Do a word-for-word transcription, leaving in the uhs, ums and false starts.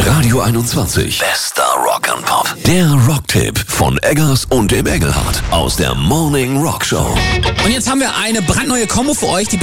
Radio einundzwanzig. Bester Rock and Pop. Der Rocktipp von Eggers und dem Engelhardt aus der Morning Rock Show. Und jetzt haben wir eine brandneue Kombo für euch, die